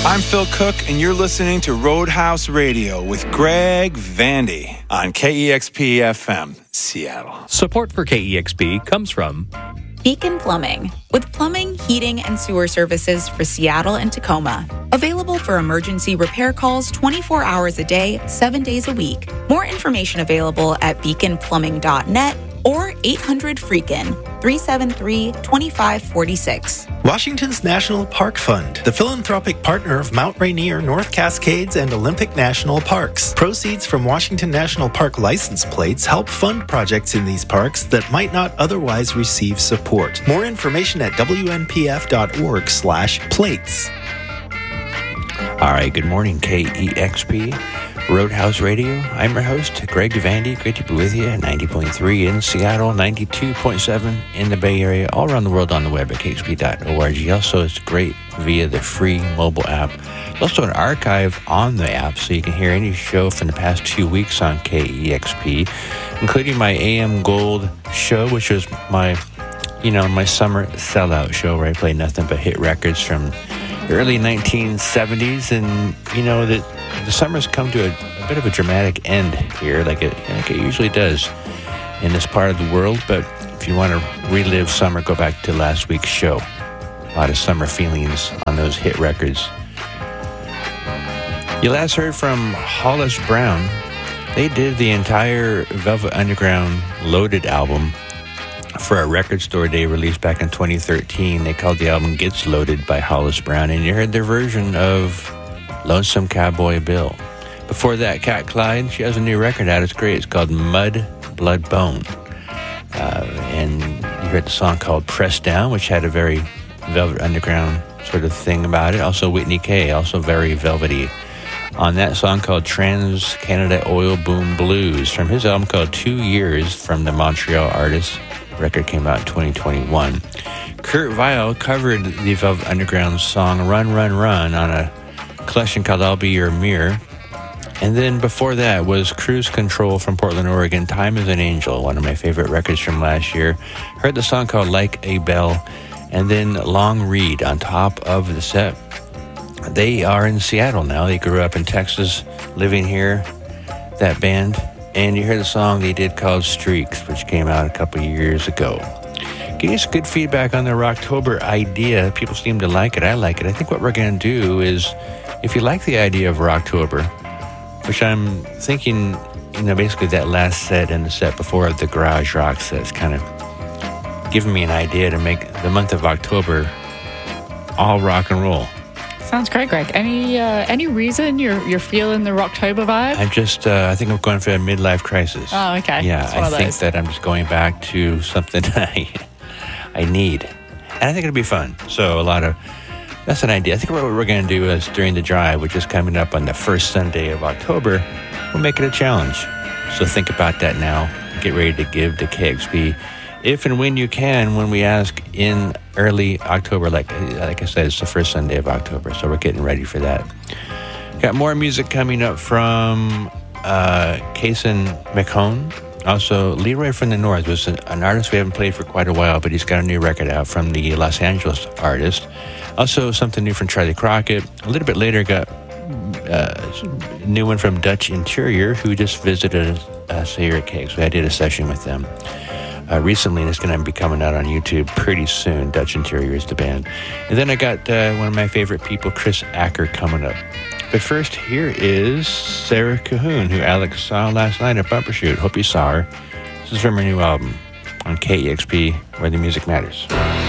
I'm Phil Cook, and you're listening to Roadhouse Radio with Greg Vandy on KEXP-FM, Seattle. Support for KEXP comes from Beacon Plumbing, with plumbing, heating, and sewer services for Seattle and Tacoma. Available for emergency repair calls 24 hours a day, 7 days a week. More information available at beaconplumbing.net or 800-FREAKIN, 373-2546. Washington's National Park Fund, the philanthropic partner of Mount Rainier, North Cascades, and Olympic National Parks. Proceeds from Washington National Park license plates help fund projects in these parks that might not otherwise receive support. More information at wnpf.org/plates. All right, good morning, KEXP. Roadhouse Radio. I'm your host, Greg Vandy. Great to be with you at 90.3 in Seattle, 92.7 in the Bay Area, all around the world on the web at kexp.org. Also, it's great via the free mobile app. There's also an archive on the app, so you can hear any show from the past 2 weeks on KEXP, including my AM Gold show, which was my summer sellout show where I play nothing but hit records from the early 1970s, and that the summer's come to a bit of a dramatic end here, like it usually does in this part of the world. But if you want to relive summer, go back to last week's show. A lot of summer feelings on those hit records. You last heard from Hollis Brown. They did the entire Velvet Underground Loaded album for a record store day released back in 2013. They called the album Gets Loaded by Hollis Brown, and you heard their version of Lonesome Cowboy Bill. Before that, Cat Clyde, she has a new record out. It's great. It's called Mud, Blood, Bone. And you heard the song called Press Down, which had a very Velvet Underground sort of thing about it. Also Whitney Kay, also very velvety, on that song called Trans Canada Oil Boom Blues from his album called 2 Years from the Montreal Artist. The record came out in 2021. Kurt Vile covered the Velvet Underground song Run, Run, Run on a collection called I'll Be Your Mirror. And then before that was Cruise Control from Portland, Oregon, Time is an Angel, one of my favorite records from last year. Heard the song called Like a Bell. And then Long Reed on top of the set. They are in Seattle now. They grew up in Texas, living here, that band. And you heard the song they did called Streaks, which came out a couple years ago. Getting some good feedback on the Rocktober idea. People seem to like it. I like it. I think what we're going to do is, if you like the idea of Rocktober, which I'm thinking, basically that last set and the set before the Garage Rock set's kind of giving me an idea to make the month of October all rock and roll. Sounds great, Greg. Any reason you're feeling the Rocktober vibe? I think I'm going for a midlife crisis. Oh, okay. Yeah, I think that I'm just going back to something I need. And I think it'll be fun. So that's an idea. I think what we're going to do is during the drive, which is coming up on the first Sunday of October, we'll make it a challenge. So think about that now. Get ready to give to KXP. If and when you can, when we ask in early October, like I said, it's the first Sunday of October, so we're getting ready for that. Got more music coming up from Kason McHone. Also, Leroy from the North was an artist we haven't played for quite a while, but he's got a new record out from the Los Angeles artist. Also, something new from Charlie Crockett. A little bit later, got a new one from Dutch Interior, who just visited us here at KXP. I did a session with them recently, and it's going to be coming out on YouTube pretty soon. Dutch Interior is the band. And then I got one of my favorite people, Chris Acker, coming up. But first, here is Sarah Cahoon, who Alex saw last night at Bumbershoot. Hope you saw her. This is from her new album on KEXP, where the music matters.